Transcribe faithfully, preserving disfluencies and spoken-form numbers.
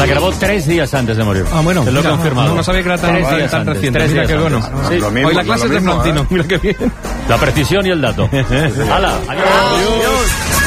La grabó tres días antes de morir. Ah, bueno. Te lo he mira, confirmado. No, no sabía que era tan, tres tan, días tan antes, reciente. Tres Mira días qué bueno. antes. Sí. Lo mismo, Hoy la clase es de lo mismo, Francino. ¿eh? Mira qué bien. La precisión y el dato. Hala, adiós. Adiós.